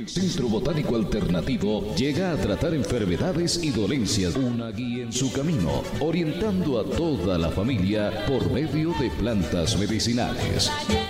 Centro Botánico Alternativo llega a tratar enfermedades y dolencias. Una guía en su camino, orientando a toda la familia por medio de plantas medicinales.